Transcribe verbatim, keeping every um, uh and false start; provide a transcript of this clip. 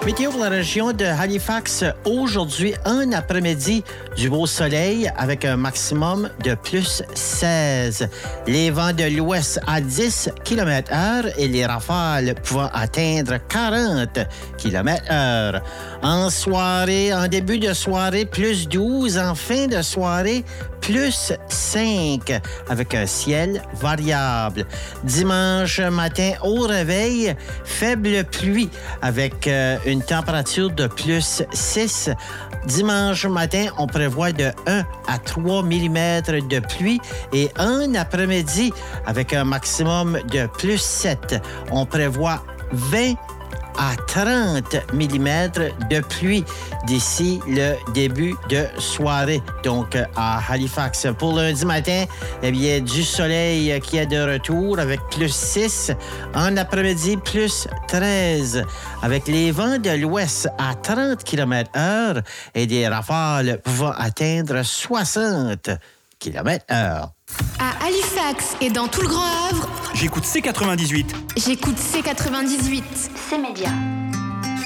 Météo pour la région de Halifax. Aujourd'hui, un après-midi, du beau soleil avec un maximum de plus seize. Les vents de l'ouest à dix kilomètres heure et les rafales pouvant atteindre quarante kilomètres heure. En soirée, en début de soirée, plus douze. En fin de soirée, plus cinq, avec un ciel variable. Dimanche matin, au réveil, faible pluie, avec euh, une température de plus six. Dimanche matin, on prévoit de un à trois millimètres de pluie et un après-midi, avec un maximum de plus sept. On prévoit vingt à trente millimètres de pluie d'ici le début de soirée. Donc, à Halifax. Pour lundi matin, eh bien, du soleil qui est de retour avec plus six. En après-midi, plus treize. Avec les vents de l'ouest à trente kilomètres heure et des rafales pouvant atteindre soixante kilomètres heure. À Halifax et dans tout le Grand Havre, j'écoute C quatre-vingt-dix-huit. J'écoute C quatre-vingt-dix-huit. C Média.